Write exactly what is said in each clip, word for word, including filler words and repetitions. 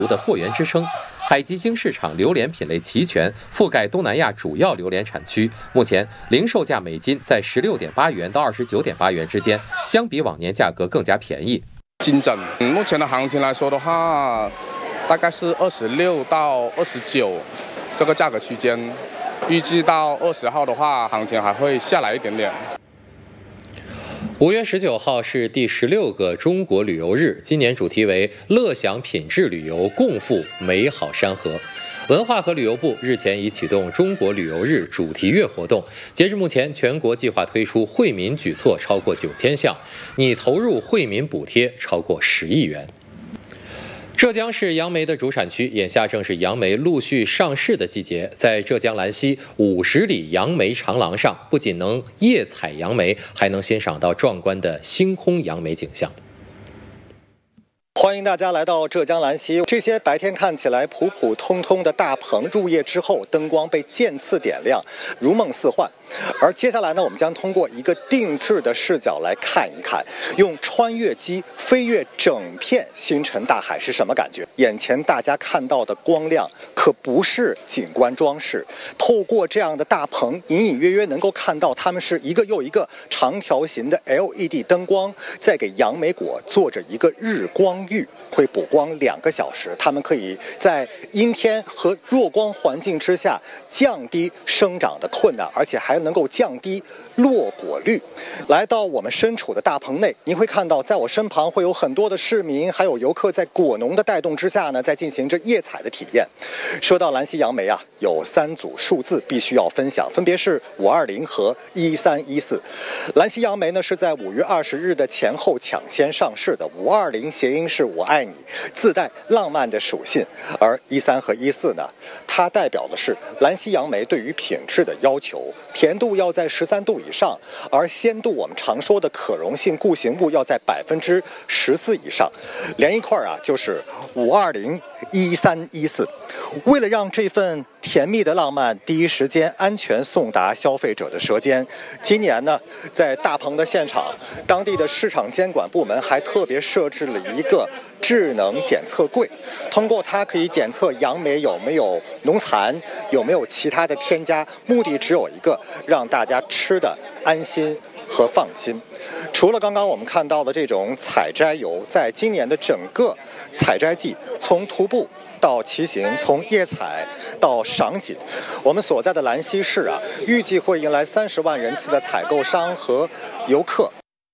的货源支撑。海吉星市场榴莲品类齐全，覆盖东南亚主要榴莲产区。目前零售价每斤在十六点八元到二十九点八元之间，相比往年价格更加便宜。 金针，嗯，目前的行情来说的话，大概是二十六到二十九这个价格区间。预计到二十号的话，行情还会下来一点点。 五月十九号是第十六个中国旅游日，今年主题为“乐享品质旅游，共赴美好山河”。文化和旅游部日前已启动中国旅游日主题月活动，截至目前，全国计划推出惠民举措超过九千项，拟投入惠民补贴超过十亿元。浙江是杨梅的主产区，眼下正是杨梅陆续上市的季节。在浙江兰溪五十里杨梅长廊上，不仅能夜采杨梅，还能欣赏到壮观的星空杨梅景象。 欢迎大家来到浙江兰溪，这些白天看起来普普通通的大棚，入夜之后灯光被渐次点亮，如梦似幻。而接下来呢，我们将通过一个定制的视角来看一看，用穿越机飞越整片星辰大海是什么感觉。眼前大家看到的光亮可不是景观装饰，透过这样的大棚，隐隐约约能够看到它们是一个又一个长条形的 L E D 灯光，在给杨梅果做着一个日光浴，会补光两个小时。它们可以在阴天和弱光环境之下降低生长的困难，而且还能够降低落果率。来到我们身处的大棚内，你会看到在我身旁会有很多的市民还有游客在果农的带动之下呢，在进行着夜采的体验。说到兰溪杨梅啊，有三组数字必须要分享，分别是五二零和一三一四。兰溪杨梅呢是在五月二十日的前后抢先上市的，五二零谐音是我爱你，自带浪漫的属性，而一三和一四呢，它代表的是兰溪杨梅对于品质的要求，甜度要在十三度以上，而鲜度我们常说的可溶性固形物要在百分之十四以上，连一块啊就是五二零一三一四。为了让这份甜蜜的浪漫第一时间安全送达消费者的舌尖，今年呢，在大棚的现场，当地的市场监管部门还特别设置了一个智能检测柜，通过它可以检测杨梅有没有农残，有没有其他的添加，目的只有一个，让大家吃的安心和放心。除了刚刚我们看到的这种采摘游，在今年的整个采摘季，从徒步到骑行，从夜采到赏景，我们所在的兰溪市啊，预计会迎来三十万人次的采购商和游客。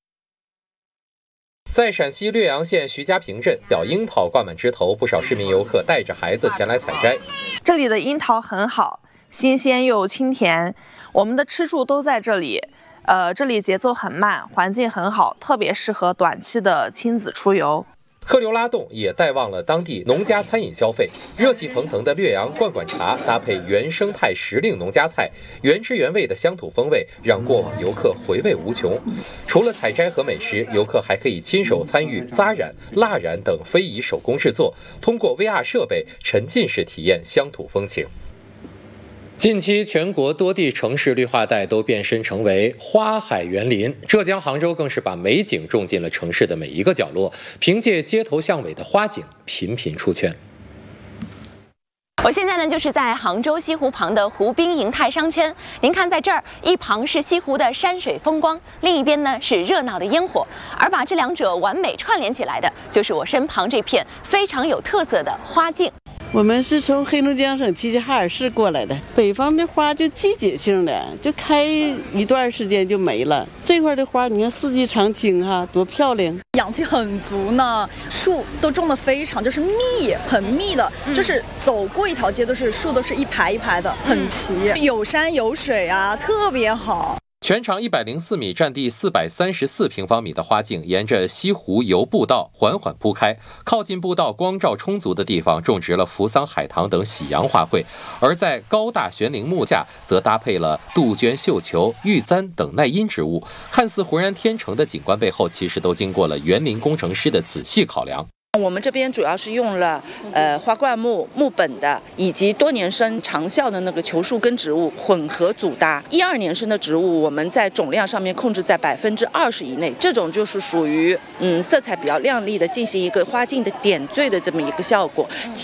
在陕西略阳县徐家坪镇，小樱桃挂满枝头，不少市民游客带着孩子前来采摘。 这里的樱桃很好，新鲜又清甜，我们的吃住都在这里。呃，这里节奏很慢，环境很好，特别适合短期的亲子出游。 客流拉动也带旺了当地农家餐饮消费，热气腾腾的略阳罐罐茶搭配原生态时令农家菜，原汁原味的乡土风味让过往游客回味无穷。除了采摘和美食，游客还可以亲手参与扎染、蜡染等非遗手工制作，通过 V R 设备沉浸式体验乡土风情。近期，全国多地城市绿化带都变身成为花海园林，浙江杭州更是把美景种进了城市的每一个角落，凭借街头巷尾的花景频频出圈。 我现在呢，就是在杭州西湖旁的湖滨银泰商圈。您看，在这儿一旁是西湖的山水风光，另一边呢是热闹的烟火，而把这两者完美串联起来的，就是我身旁这片非常有特色的花径。 我们是从黑龙江省齐齐哈尔市过来的。北方的花就季节性的，就开一段时间就没了。这块的花，你看四季常青哈，多漂亮， 氧气很足呢。树都种的非常就是密，很密的，嗯、就是走过一条街都是树，都是一排一排的，很齐，嗯、有山有水啊，特别好。 全长一百零四米，占地四百三十四平方米的花径，沿着西湖游步道缓缓铺开。靠近步道光照充足的地方，种植了扶桑、海棠等喜阳花卉；而在高大悬铃木下，则搭配了杜鹃、绣球、玉簪等耐阴植物。看似浑然天成的景观背后，其实都经过了园林工程师的仔细考量。 我们这边主要是用了呃花灌木、木本的，以及多年生长效的那个球树根植物混合组搭。一二年生的植物，我们在总量上面控制在百分之二十以内，这种就是属于嗯色彩比较亮丽的，进行一个花径的点缀的这么一个效果。